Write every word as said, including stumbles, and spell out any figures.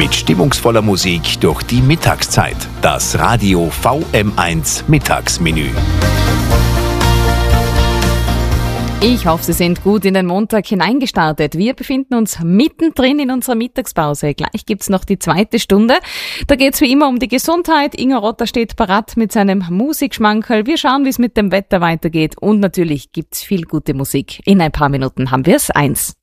Mit stimmungsvoller Musik durch die Mittagszeit. Das Radio V M eins Mittagsmenü. Ich hoffe, Sie sind gut in den Montag hineingestartet. Wir befinden uns mittendrin in unserer Mittagspause. Gleich gibt's noch die zweite Stunde. Da geht's wie immer um die Gesundheit. Ingo Rotter steht parat mit seinem Musikschmankerl. Wir schauen, wie es mit dem Wetter weitergeht. Und natürlich gibt's viel gute Musik. In ein paar Minuten haben wir's eins.